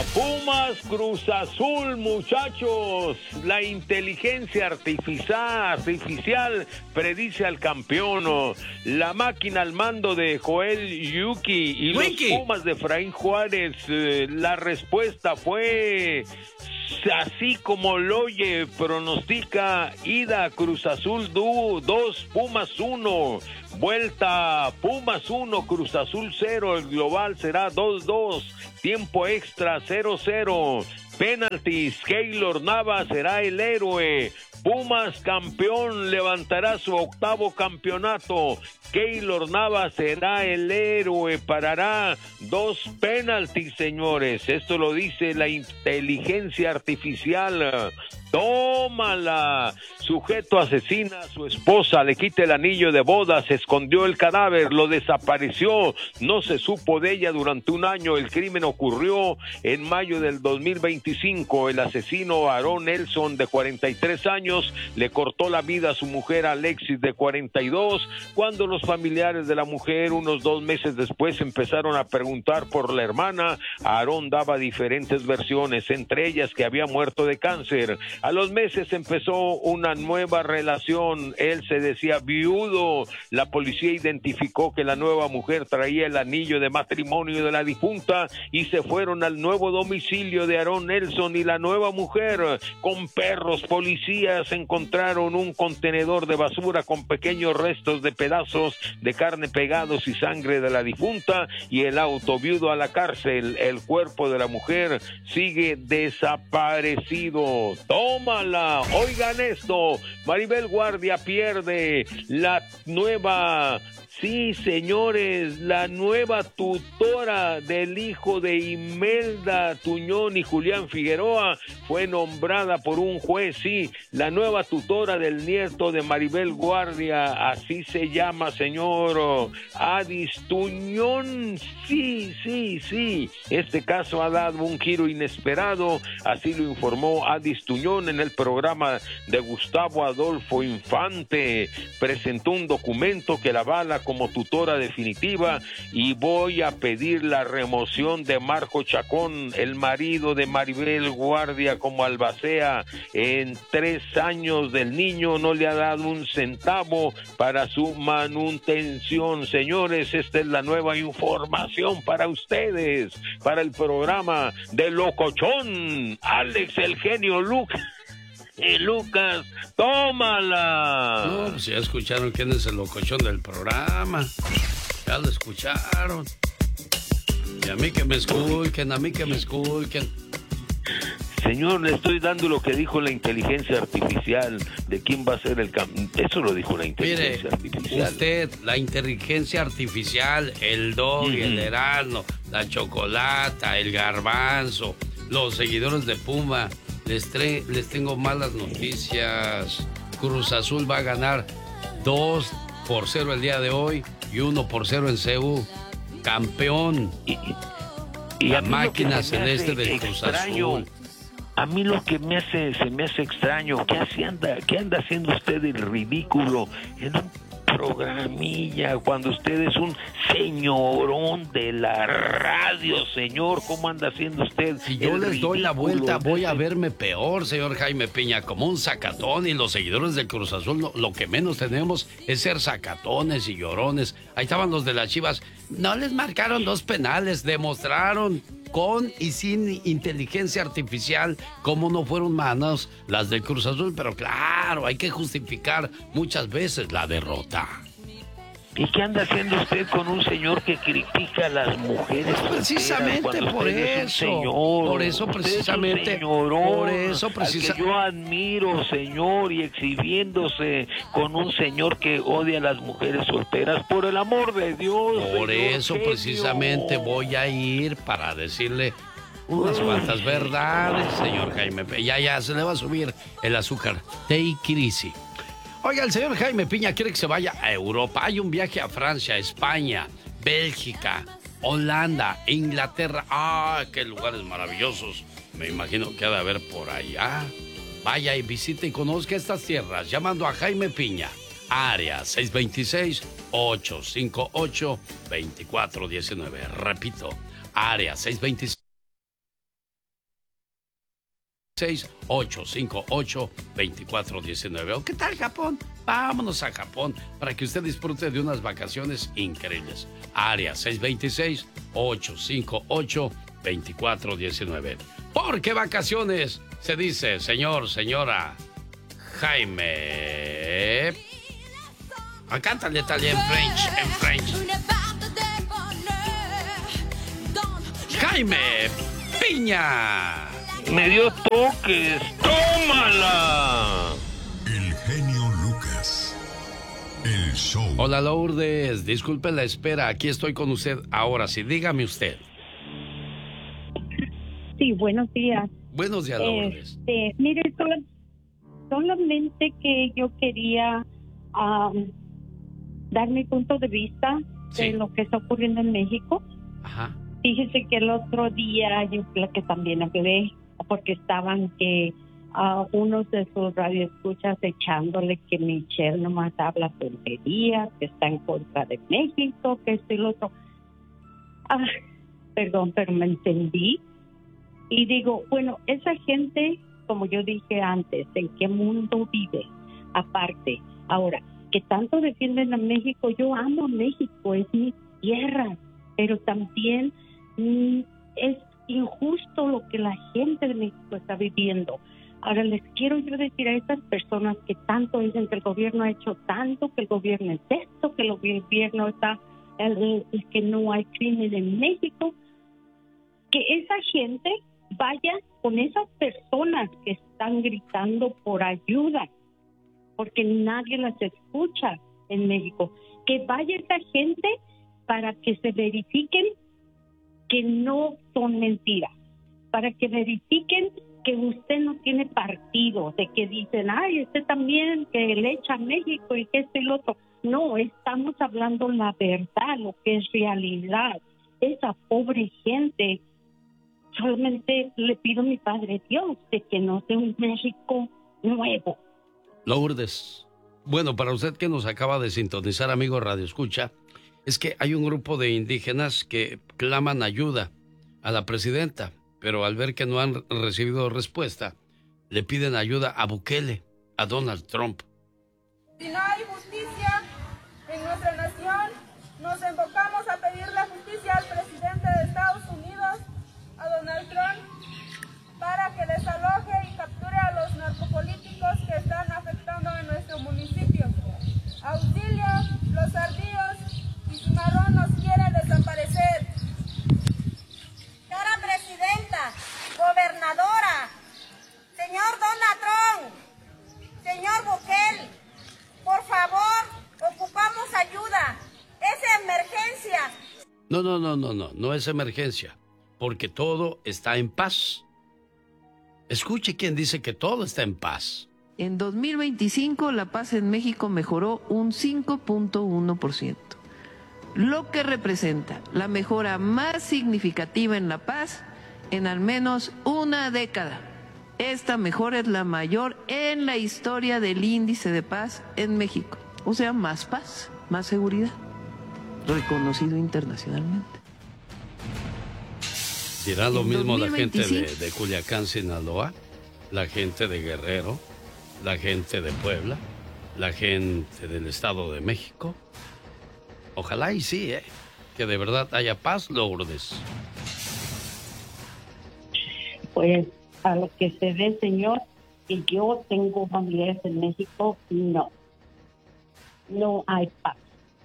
Pumas Cruz Azul, muchachos. La inteligencia artificial predice al campeón. La máquina al mando de Joel Yuki y los Pumas de Efraín Juárez. La respuesta fue así como lo oye, pronostica ida Cruz Azul 2, Pumas 1. Vuelta Pumas 1, Cruz Azul 0. El global será 2-2. Tiempo extra 0-0. Penaltis, Keylor Navas será el héroe. Pumas campeón, levantará su 8º campeonato. Keylor Navas será el héroe, parará 2 penaltis, señores. Esto lo dice la inteligencia artificial. ¡Tómala! Sujeto asesina a su esposa, le quita el anillo de boda, se escondió el cadáver, lo desapareció, no se supo de ella durante un año. El crimen ocurrió en mayo del 2025. El asesino Aaron Nelson, de 43 años, le cortó la vida a su mujer Alexis, de 42, cuando los familiares de la mujer, unos 2 meses después, empezaron a preguntar por la hermana. Aaron daba diferentes versiones, entre ellas que había muerto de cáncer. A los meses empezó una nueva relación, él se decía viudo. La policía identificó que la nueva mujer traía el anillo de matrimonio de la difunta y se fueron al nuevo domicilio de Aaron Nelson y la nueva mujer. Con perros, policías encontraron un contenedor de basura con pequeños restos de pedazos de carne pegados y sangre de la difunta, y el auto. Viudo a la cárcel, el cuerpo de la mujer sigue desaparecido. ¡Tómala! Oigan esto, Maribel Guardia pierde la nueva... Sí, señores, la nueva tutora del hijo de Imelda Tuñón y Julián Figueroa fue nombrada por un juez. Sí, la nueva tutora del nieto de Maribel Guardia, así se llama, señor Adis Tuñón. Sí. Este caso ha dado un giro inesperado, así lo informó Adis Tuñón en el programa de Gustavo Adolfo Infante. Presentó un documento que la avala como tutora definitiva, y voy a pedir la remoción de Marco Chacón, el marido de Maribel Guardia, como albacea. En 3 años del niño no le ha dado un centavo para su manutención. Señores, esta es la nueva información para ustedes, para el programa de Locochón. Alex, el genio Lucas. Lucas, tómala. No, pues ya escucharon quién es el locochón del programa. Ya lo escucharon. Y a mí que me escuchen, Señor, le estoy dando lo que dijo la inteligencia artificial de quién va a ser el campeón. Eso lo dijo la inteligencia artificial. Usted, la inteligencia artificial, el Dog, el Erasmo, la Chocolata, el Garbanzo, los seguidores de Puma. Les tengo malas noticias. Cruz Azul va a ganar 2-0 el día de hoy y 1-0 en CU. Campeón. Y la máquina celeste del Cruz Azul. A mí lo que se me hace extraño, ¿qué anda haciendo usted el ridículo en un programilla cuando usted es un señorón de la radio, señor? ¿Cómo anda haciendo usted? Si yo les doy la vuelta, voy a verme peor, señor Jaime Piña, como un sacatón, y los seguidores del Cruz Azul lo que menos tenemos es ser sacatones y llorones. Ahí estaban los de las Chivas, no les marcaron 2 penales, demostraron con y sin inteligencia artificial cómo no fueron manos las del Cruz Azul, pero claro, hay que justificar muchas veces la derrota. ¿Y qué anda haciendo usted con un señor que critica a las mujeres? Precisamente por eso. Por eso precisamente. Por eso precisamente. Al que yo admiro, señor, y exhibiéndose con un señor que odia a las mujeres solteras. Por el amor de Dios. Por eso precisamente voy a ir para decirle unas cuantas verdades, señor Jaime. Ya se le va a subir el azúcar. Take it easy. Oiga, el señor Jaime Piña quiere que se vaya a Europa. Hay un viaje a Francia, España, Bélgica, Holanda, Inglaterra. ¡Ah, qué lugares maravillosos! Me imagino que ha de haber por allá. Vaya y visite y conozca estas tierras llamando a Jaime Piña. Área 626-858-2419. Repito, área 626. 6-858-2419. ¿O qué tal Japón? Vámonos a Japón para que usted disfrute de unas vacaciones increíbles. Área 626-858-2419. ¿Por qué vacaciones? Se dice, señora Jaime. Cántale tal en French. Jaime Piña. Me dio toques. ¡Tómala! El genio Lucas. El show. Hola Lourdes, disculpe la espera, aquí estoy con usted ahora sí, dígame usted. Sí, buenos días. Buenos días, Lourdes. Mire, solamente que yo quería dar mi punto de vista de lo que está ocurriendo en México. Ajá. Fíjese que el otro día yo creo que también hablé porque estaban que unos de sus radioescuchas echándole que Michelle nomás habla tonterías, que está en contra de México, que esto y lo otro. Perdón, pero me entendí. Y digo, bueno, esa gente, como yo dije antes, ¿en qué mundo vive? Aparte, ahora, que tanto defienden a México, yo amo a México, es mi tierra, pero también es injusto lo que la gente de México está viviendo. Ahora les quiero yo decir a estas personas que tanto dicen que el gobierno ha hecho tanto, que el gobierno es esto, que el gobierno está, que no hay crimen en México, que esa gente vaya con esas personas que están gritando por ayuda, porque nadie las escucha en México, que vaya esa gente para que se verifiquen que no son mentiras, para que verifiquen que usted no tiene partido, de que dicen, ay, usted también, que le echa a México y que esto y lo otro. No, estamos hablando la verdad, lo que es realidad. Esa pobre gente, solamente le pido a mi Padre Dios de que no sea un México nuevo. Lourdes, bueno, para usted que nos acaba de sintonizar, amigo Radio Escucha, es que hay un grupo de indígenas que claman ayuda a la presidenta, pero al ver que no han recibido respuesta, le piden ayuda a Bukele, a Donald Trump. Si no hay justicia en nuestra nación, nos invocamos a pedirle justicia al presidente de Estados Unidos, a Donald Trump, para que desaloje y capture a los narcopolíticos que están afectando en nuestro municipio. Auxilio, los ardillos y Cimarrón nos quieren desaparecer. Señora presidenta, gobernadora, señor Donald Trump, señor Bukele, por favor, ocupamos ayuda. Es emergencia. No es emergencia, porque todo está en paz. Escuche quién dice que todo está en paz. En 2025 la paz en México mejoró un 5.1%, lo que representa la mejora más significativa en la paz en al menos una década. Esta mejora es la mayor en la historia del índice de paz en México. O sea, más paz, más seguridad, reconocido internacionalmente. ¿Dirá lo mismo la gente de Culiacán, Sinaloa, la gente de Guerrero, la gente de Puebla, la gente del Estado de México? Ojalá y sí, que de verdad haya paz, Lourdes. Pues a lo que se ve, señor, que yo tengo familiares en México, no hay paz.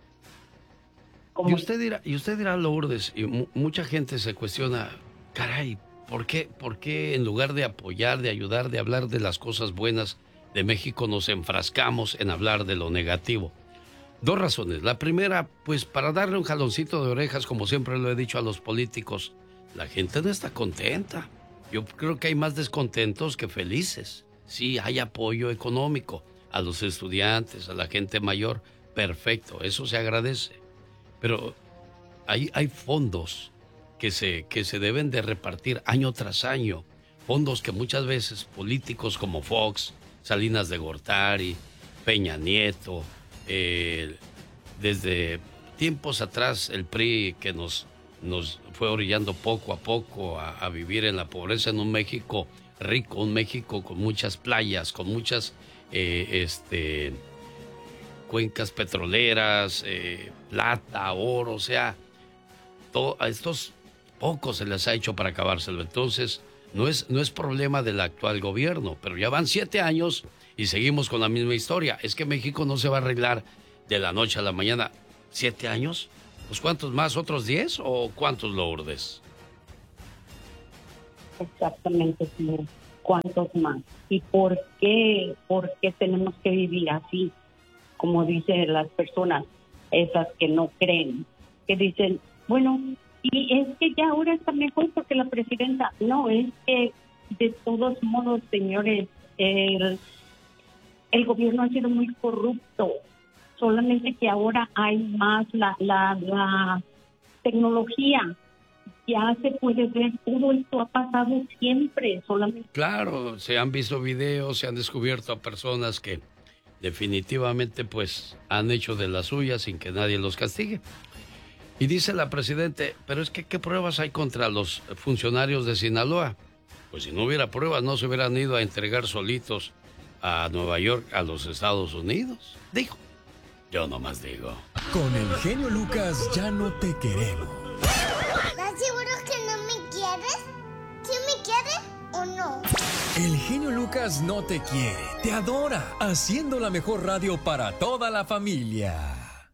Y usted dirá, Lourdes, y mucha gente se cuestiona, caray, ¿por qué en lugar de apoyar, de ayudar, de hablar de las cosas buenas de México nos enfrascamos en hablar de lo negativo? Dos razones. La primera, pues para darle un jaloncito de orejas, como siempre lo he dicho a los políticos, la gente no está contenta. Yo creo que hay más descontentos que felices. Sí, hay apoyo económico a los estudiantes, a la gente mayor, perfecto, eso se agradece. Pero hay fondos que se deben de repartir año tras año, fondos que muchas veces políticos como Fox, Salinas de Gortari, Peña Nieto, desde tiempos atrás el PRI que nos nos fue orillando poco a poco a vivir en la pobreza en un México rico, un México con muchas playas, con muchas cuencas petroleras, plata, oro, o sea, a estos pocos se les ha hecho para acabárselo. Entonces, no es problema del actual gobierno, pero ya van 7 años y seguimos con la misma historia. Es que México no se va a arreglar de la noche a la mañana. ¿7 años? Pues ¿cuántos más? ¿Otros 10 o cuántos, Lourdes? Exactamente, señor. ¿Cuántos más? ¿Y por qué tenemos que vivir así? Como dicen las personas, esas que no creen, que dicen, bueno, y es que ya ahora está mejor porque la presidenta... No, es que de todos modos, señores, el gobierno ha sido muy corrupto. Solamente que ahora hay más la tecnología. Ya se puede ver, todo esto ha pasado siempre, solamente... Claro, se han visto videos, se han descubierto a personas que definitivamente pues han hecho de las suyas sin que nadie los castigue. Y dice la presidente, pero es que ¿qué pruebas hay contra los funcionarios de Sinaloa? Pues si no hubiera pruebas no se hubieran ido a entregar solitos a Nueva York, a los Estados Unidos. Dijo, yo nomás digo. Con el genio Lucas ya no te queremos. ¿Estás seguro que no me quieres? ¿Sí me quieres o no? El genio Lucas no te quiere, te adora, haciendo la mejor radio para toda la familia.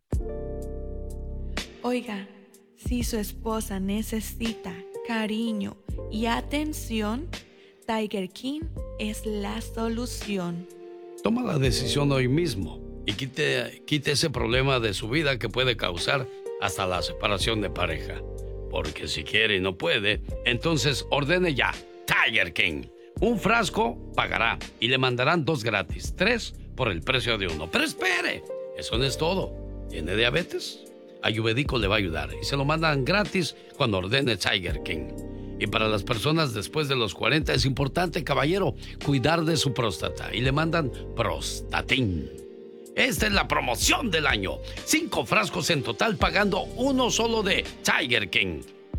Oiga, si su esposa necesita cariño y atención, Tiger King es la solución. Toma la decisión hoy mismo y quite ese problema de su vida que puede causar hasta la separación de pareja. Porque si quiere y no puede, entonces ordene ya Tiger King. Un frasco pagará y le mandarán 2 gratis, 3 por el precio de 1. Pero espere, eso no es todo. ¿Tiene diabetes? Ayurvédico le va a ayudar y se lo mandan gratis cuando ordene Tiger King. Y para las personas después de los 40 es importante, caballero, cuidar de su próstata y le mandan Prostatin. Esta es la promoción del año. 5 frascos en total pagando uno solo de Tiger King.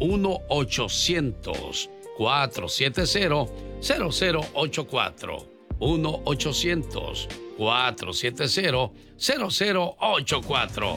1-800-470-0084. 1-800-470-0084.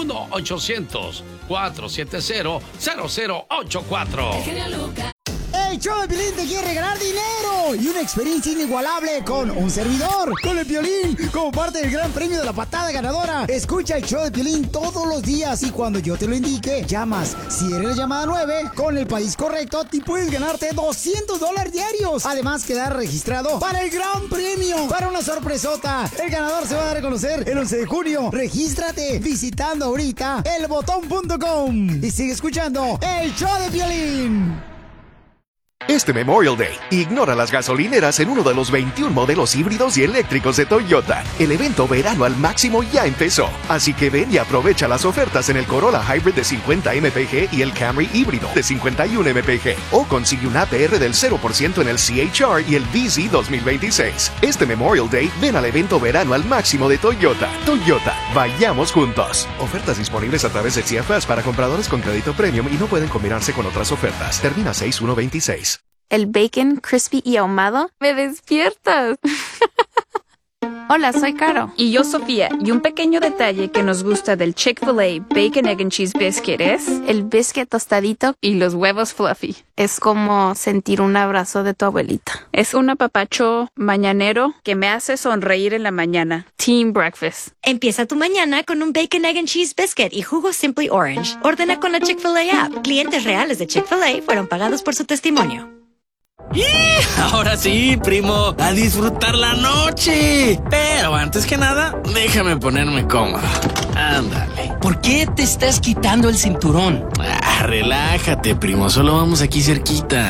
1-800-470-0084. El show de Piolín te quiere regalar dinero y una experiencia inigualable con un servidor, con el Piolín, como parte del gran premio de la patada ganadora. Escucha el show de Piolín todos los días y cuando yo te lo indique, llamas. Si eres la llamada 9, con el país correcto, te puedes ganarte $200 diarios. Además, quedar registrado para el gran premio, para una sorpresota. El ganador se va a dar a conocer el 11 de junio. Regístrate visitando ahorita elbotón.com y sigue escuchando el show de Piolín. Este Memorial Day, ignora las gasolineras en uno de los 21 modelos híbridos y eléctricos de Toyota. El evento verano al máximo ya empezó, así que ven y aprovecha las ofertas en el Corolla Hybrid de 50 mpg y el Camry híbrido de 51 mpg. O consigue un APR del 0% en el CHR y el BZ 2026. Este Memorial Day, ven al evento verano al máximo de Toyota. Toyota, vayamos juntos. Ofertas disponibles a través de CFS para compradores con crédito premium y no pueden combinarse con otras ofertas. Termina 6/1/26. El bacon crispy y ahumado, ¡me despiertas! Hola, soy Caro. Y yo, Sofía. Y un pequeño detalle que nos gusta del Chick-fil-A Bacon, Egg and Cheese Biscuit es... el biscuit tostadito y los huevos fluffy. Es como sentir un abrazo de tu abuelita. Es un apapacho mañanero que me hace sonreír en la mañana. Team Breakfast. Empieza tu mañana con un Bacon, Egg and Cheese Biscuit y jugo Simply Orange. Ordena con la Chick-fil-A app. Clientes reales de Chick-fil-A fueron pagados por su testimonio. Ahora sí, primo, a disfrutar la noche. Pero antes que nada, déjame ponerme cómodo. Ándale. ¿Por qué te estás quitando el cinturón? Relájate, primo, solo vamos aquí cerquita.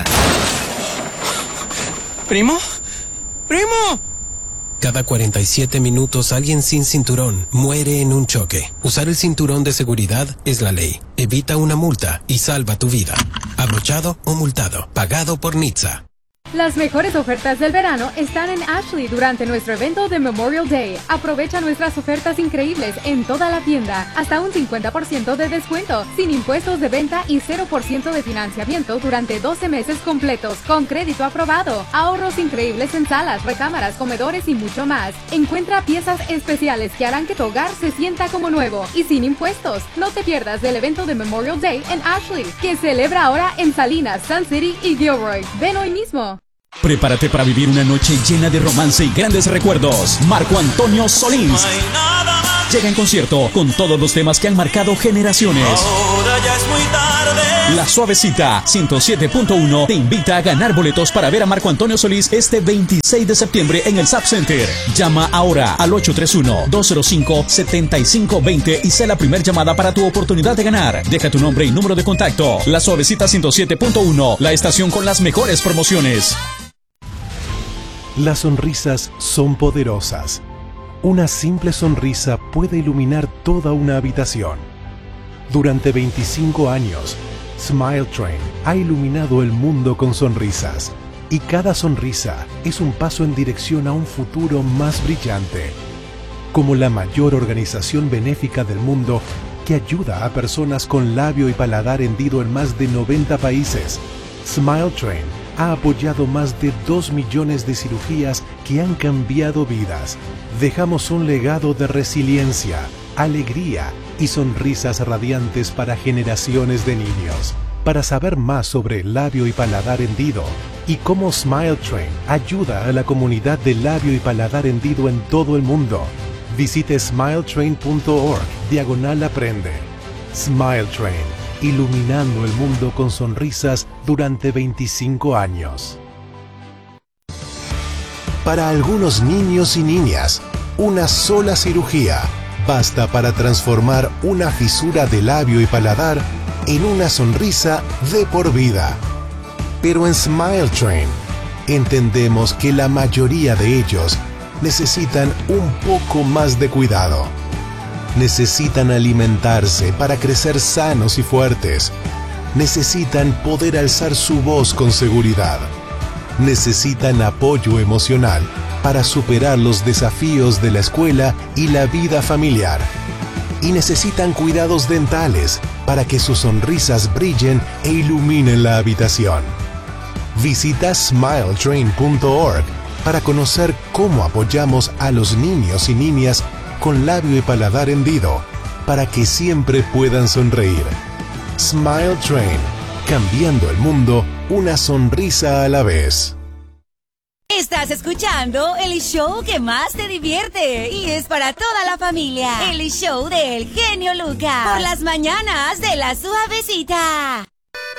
¿Primo? ¡Primo! Cada 47 minutos alguien sin cinturón muere en un choque. Usar el cinturón de seguridad es la ley. Evita una multa y salva tu vida. Abrochado o multado. Pagado por NHTSA. Las mejores ofertas del verano están en Ashley durante nuestro evento de Memorial Day. Aprovecha nuestras ofertas increíbles en toda la tienda. Hasta un 50% de descuento, sin impuestos de venta y 0% de financiamiento durante 12 meses completos, con crédito aprobado. Ahorros increíbles en salas, recámaras, comedores y mucho más. Encuentra piezas especiales que harán que tu hogar se sienta como nuevo y sin impuestos. No te pierdas del evento de Memorial Day en Ashley, que celebra ahora en Salinas, Sun City y Gilroy. Ven hoy mismo. Prepárate para vivir una noche llena de romance y grandes recuerdos. Marco Antonio Solís llega en concierto con todos los temas que han marcado generaciones. Ahora ya es muy tarde. La Suavecita 107.1 te invita a ganar boletos para ver a Marco Antonio Solís este 26 de septiembre en el Zap Center. Llama ahora al 831-205-7520 y sé la primera llamada para tu oportunidad de ganar. Deja tu nombre y número de contacto. La Suavecita 107.1, la estación con las mejores promociones. Las sonrisas son poderosas. Una simple sonrisa puede iluminar toda una habitación. Durante 25 años, Smile Train ha iluminado el mundo con sonrisas. Y cada sonrisa es un paso en dirección a un futuro más brillante. Como la mayor organización benéfica del mundo que ayuda a personas con labio y paladar hendido en más de 90 países, Smile Train ha apoyado más de 2 millones de cirugías que han cambiado vidas. Dejamos un legado de resiliencia, alegría y sonrisas radiantes para generaciones de niños. Para saber más sobre labio y paladar hendido y cómo Smile Train ayuda a la comunidad de labio y paladar hendido en todo el mundo, visite smiletrain.org/aprende. Smile Train, iluminando el mundo con sonrisas durante 25 años. Para algunos niños y niñas, una sola cirugía basta para transformar una fisura de labio y paladar en una sonrisa de por vida. Pero en Smile Train entendemos que la mayoría de ellos necesitan un poco más de cuidado. Necesitan alimentarse para crecer sanos y fuertes. Necesitan poder alzar su voz con seguridad. Necesitan apoyo emocional para superar los desafíos de la escuela y la vida familiar. Y necesitan cuidados dentales para que sus sonrisas brillen e iluminen la habitación. Visita smiletrain.org para conocer cómo apoyamos a los niños y niñas con labio y paladar hendido para que siempre puedan sonreír. Smile Train, cambiando el mundo una sonrisa a la vez. Estás escuchando el show que más te divierte y es para toda la familia. El show del genio Lucas por las mañanas de La Suavecita.